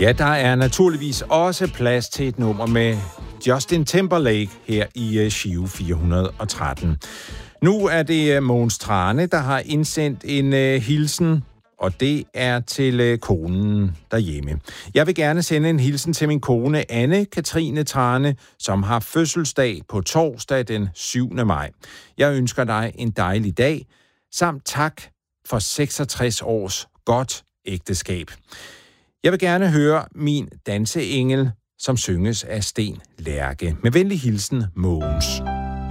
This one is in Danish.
Ja, der er naturligvis også plads til et nummer med Justin Timberlake her i Giro 413. Nu er det Mogens Trane, der har indsendt en hilsen, og det er til konen derhjemme. Jeg vil gerne sende en hilsen til min kone Anne-Katrine Trane, som har fødselsdag på torsdag den 7. maj. Jeg ønsker dig en dejlig dag, samt tak for 66 års godt ægteskab. Jeg vil gerne høre Min danseengel, som synges af Sten Lærke. Med venlig hilsen, Mogens.